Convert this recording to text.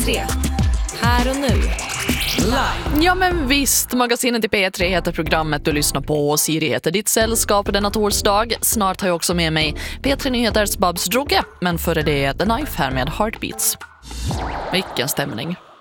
P3. Här och nu. Live. Ja men visst, magasinet i P3 heter programmet du lyssnar på och Siri heter ditt sällskap denna torsdag. Snart har jag också med mig P3 Nyheters Babs Droge, men före det The Knife här med Heartbeats. Vilken stämning.